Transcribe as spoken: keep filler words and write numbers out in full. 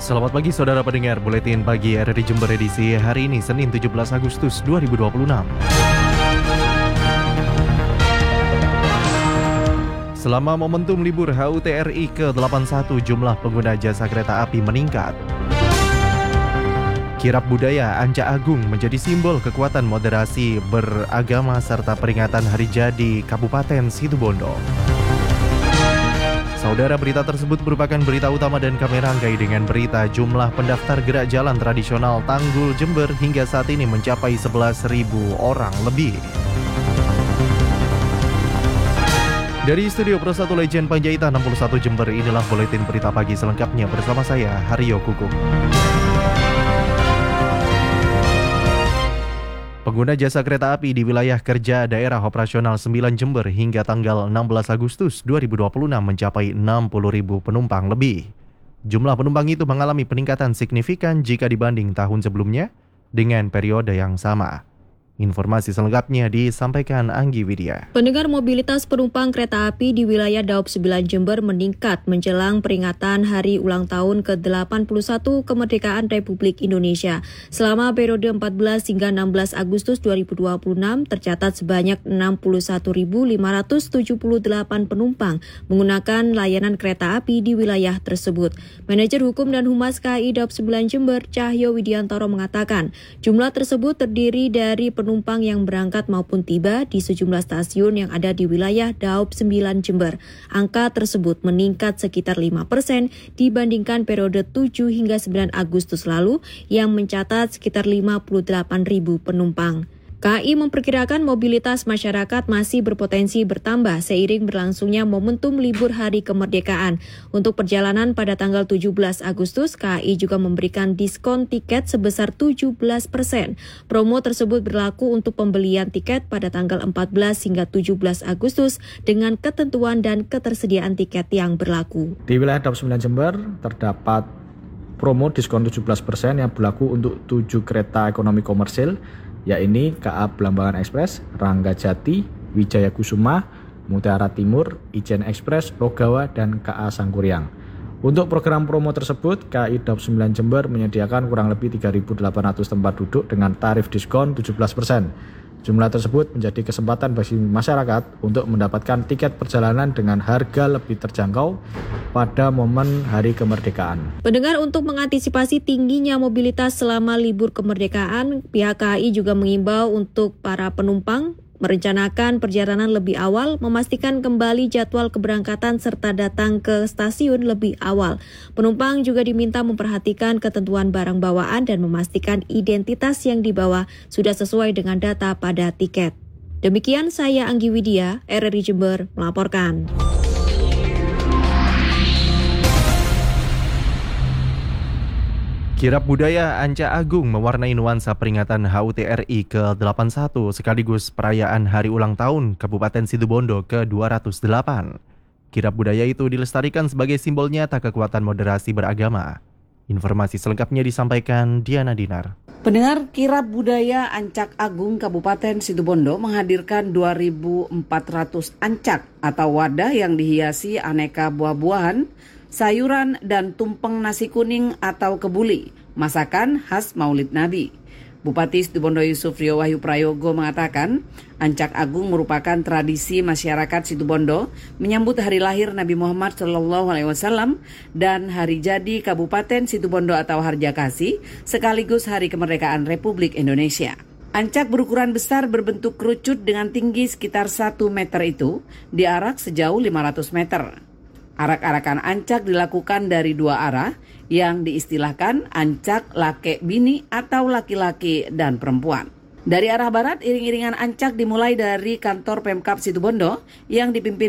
Selamat pagi saudara pendengar, Buletin Pagi R R I Jember edisi hari ini Senin tujuh belas Agustus dua ribu dua puluh enam. Selama momentum libur H U T R I ke delapan puluh satu, jumlah pengguna jasa kereta api meningkat. Kirap budaya Ancak Agung menjadi simbol kekuatan moderasi beragama serta peringatan Hari Jadi Kabupaten Situbondo. Saudara, berita tersebut merupakan berita utama dan kami rangkai dengan berita jumlah pendaftar gerak jalan tradisional Tanggul Jember hingga saat ini mencapai sebelas ribu orang lebih. Dari studio Pro satu Legend Panjaitan enam puluh satu Jember, inilah Buletin Berita Pagi selengkapnya bersama saya, Haryo Kukuh. Pengguna jasa kereta api di wilayah kerja daerah operasional sembilan Jember hingga tanggal enam belas Agustus dua ribu dua puluh enam mencapai enam puluh ribu penumpang lebih. Jumlah penumpang itu mengalami peningkatan signifikan jika dibanding tahun sebelumnya dengan periode yang sama. Informasi selengkapnya disampaikan Anggi Widya. Pendengar, mobilitas penumpang kereta api di wilayah Daop sembilan Jember meningkat menjelang peringatan Hari Ulang Tahun ke delapan puluh satu Kemerdekaan Republik Indonesia. Selama periode empat belas hingga enam belas Agustus dua ribu dua puluh enam tercatat sebanyak enam puluh satu ribu lima ratus tujuh puluh delapan penumpang menggunakan layanan kereta api di wilayah tersebut. Manajer Hukum dan Humas K A I Daop sembilan Jember, Cahyo Widiantoro mengatakan, jumlah tersebut terdiri dari penumpang penumpang yang berangkat maupun tiba di sejumlah stasiun yang ada di wilayah Daop sembilan Jember. Angka tersebut meningkat sekitar lima persen dibandingkan periode tujuh hingga sembilan Agustus lalu yang mencatat sekitar lima puluh delapan ribu penumpang. K A I memperkirakan mobilitas masyarakat masih berpotensi bertambah seiring berlangsungnya momentum libur Hari Kemerdekaan. Untuk perjalanan pada tanggal tujuh belas Agustus, K A I juga memberikan diskon tiket sebesar tujuh belas persen. Promo tersebut berlaku untuk pembelian tiket pada tanggal empat belas hingga tujuh belas Agustus dengan ketentuan dan ketersediaan tiket yang berlaku. Di wilayah Daop sembilan Jember terdapat promo diskon tujuh belas persen yang berlaku untuk tujuh kereta ekonomi komersil, yakni K A Belambangan Express, Rangga Jati, Wijaya Kusuma, Mutiara Timur, Ijen Express, Logawa, dan K A Sangkuriang. Untuk program promo tersebut, K A I Daop sembilan Jember menyediakan kurang lebih tiga ribu delapan ratus tempat duduk dengan tarif diskon tujuh belas persen. Jumlah tersebut menjadi kesempatan bagi masyarakat untuk mendapatkan tiket perjalanan dengan harga lebih terjangkau pada momen Hari Kemerdekaan. Pendengar, untuk mengantisipasi tingginya mobilitas selama libur kemerdekaan, pihak K A I juga mengimbau untuk para penumpang merencanakan perjalanan lebih awal, memastikan kembali jadwal keberangkatan serta datang ke stasiun lebih awal. Penumpang juga diminta memperhatikan ketentuan barang bawaan dan memastikan identitas yang dibawa sudah sesuai dengan data pada tiket. Demikian saya Anggi Widya, R R I Jember melaporkan. Kirap budaya Ancak Agung mewarnai nuansa peringatan H U T R I ke delapan puluh satu sekaligus perayaan Hari Ulang Tahun Kabupaten Situbondo ke dua ratus delapan. Kirap budaya itu dilestarikan sebagai simbol nyata kekuatan moderasi beragama. Informasi selengkapnya disampaikan Diana Dinar. Pendengar, kirap budaya Ancak Agung Kabupaten Situbondo menghadirkan dua ribu empat ratus ancak atau wadah yang dihiasi aneka buah-buahan, sayuran, dan tumpeng nasi kuning atau kebuli, masakan khas Maulid Nabi. Bupati Situbondo Yusuf Rio Wahyu Prayogo mengatakan, Ancak Agung merupakan tradisi masyarakat Situbondo menyambut hari lahir Nabi Muhammad shallallahu alaihi wasallam dan Hari Jadi Kabupaten Situbondo atau Harjakasi, sekaligus Hari Kemerdekaan Republik Indonesia. Ancak berukuran besar berbentuk kerucut dengan tinggi sekitar satu meter itu diarak sejauh lima ratus meter. Arak-arakan ancak dilakukan dari dua arah yang diistilahkan ancak lake bini atau laki-laki dan perempuan. Dari arah barat, iring-iringan ancak dimulai dari kantor Pemkab Situbondo yang dipimpin